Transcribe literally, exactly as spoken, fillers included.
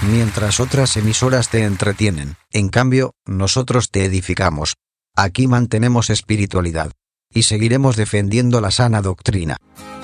mientras otras emisoras te entretienen. En cambio, nosotros te edificamos. Aquí mantenemos espiritualidad. Y seguiremos defendiendo la sana doctrina.